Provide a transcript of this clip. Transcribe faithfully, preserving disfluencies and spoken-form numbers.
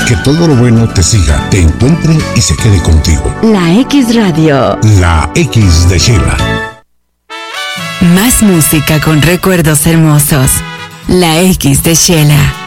que todo lo bueno te siga, te encuentre y se quede contigo. La X Radio. La X de Sheila. Más música con recuerdos hermosos. La X de Sheila.